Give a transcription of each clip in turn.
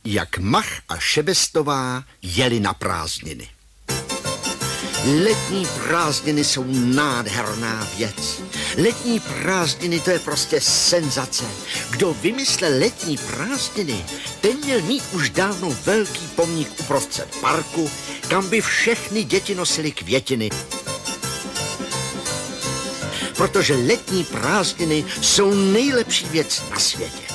Jak Mach a Šebestová jeli na prázdniny. Letní prázdniny jsou nádherná věc. Letní prázdniny, to je prostě senzace. Kdo vymyslel letní prázdniny, ten měl mít už dávno velký pomník uprostřed parku, kam by všechny děti nosily květiny. Protože letní prázdniny jsou nejlepší věc na světě.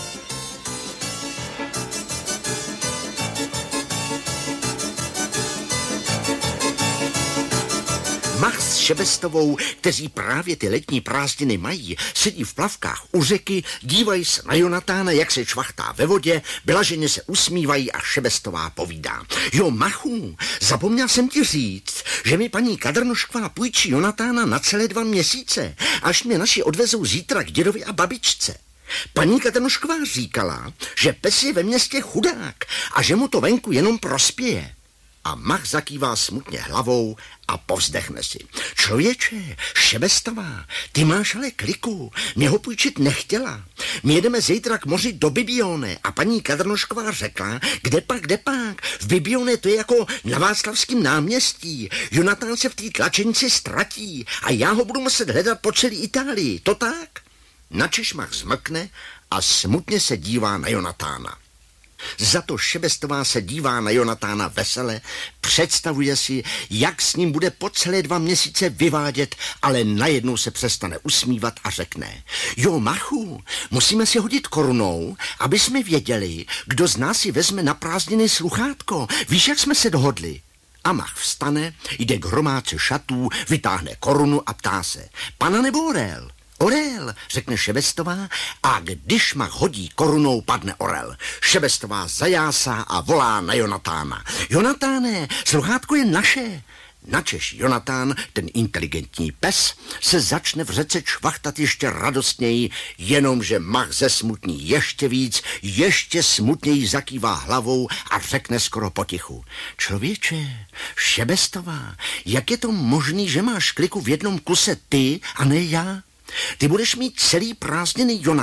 Mach s Šebestovou, kteří právě ty letní prázdniny mají, sedí v plavkách u řeky, dívají se na Jonatána, jak se čvachtá ve vodě, blaženě se usmívají a Šebestová povídá. Jo, Machu, zapomněl jsem ti říct, že mi paní Kadrnošková půjčí Jonatána na celé 2 měsíce, až mě naši odvezou zítra k dědovi a babičce. Paní Kadrnošková říkala, že pes je ve městě chudák a že mu to venku jenom prospěje. A Mach zakývá smutně hlavou a povzdechne si. Člověče, Šebestová, ty máš ale kliku, mě ho půjčit nechtěla. My jedeme zítra k moři do Bibione a paní Kadrnošková řekla, kde pak, v Bibione to je jako na Václavském náměstí. Jonatán se v té tlačenici ztratí a já ho budu muset hledat po celé Itálii, to tak? Načež Mach zmlkne a smutně se dívá na Jonatána. Za to Šebestová se dívá na Jonatána vesele, představuje si, jak s ním bude po celé 2 měsíce vyvádět, ale najednou se přestane usmívat a řekne. Jo, Machu, musíme si hodit korunou, aby jsme věděli, kdo z nás si vezme na prázdniny sluchátko. Víš, jak jsme se dohodli? A Mach vstane, jde k hromádce šatů, vytáhne korunu a ptá se. Pana nebo orel? Orel, řekne Šebestová a když Mach hodí korunou, padne orel. Šebestová zajásá a volá na Jonatána. Jonatáne, sluchátko je naše. Načež Jonatán, ten inteligentní pes, se začne v řece čvachtat ještě radostněji, jenomže Mach zesmutní ještě víc, ještě smutněji zakývá hlavou a řekne skoro potichu. Člověče, Šebestová, jak je to možný, že máš kliku v jednom kuse ty a ne já? Ty budeš mít celý prázdniny Jonatán.